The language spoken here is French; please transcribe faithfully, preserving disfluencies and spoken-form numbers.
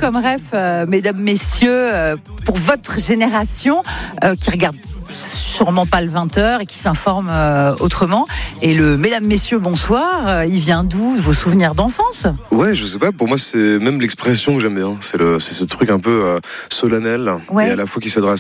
comme rêve, euh, mesdames, messieurs, euh, pour votre génération euh, qui regarde sûrement pas le vingt heures et qui s'informe euh, autrement. Et le mesdames, messieurs, bonsoir, euh, il vient d'où, de vos souvenirs d'enfance? Ouais, je sais pas, pour moi c'est même l'expression que j'aime bien. C'est, le, c'est ce truc un peu euh, solennel, ouais. et à la fois qui s'adresse